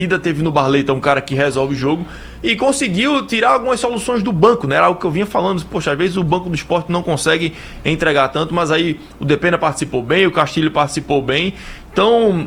Ainda teve no Barleta um cara que resolve o jogo e conseguiu tirar algumas soluções do banco, né? Era algo que eu vinha falando, poxa, às vezes o banco do Sport não consegue entregar tanto, mas aí o Depena participou bem, o Castilho participou bem. Então,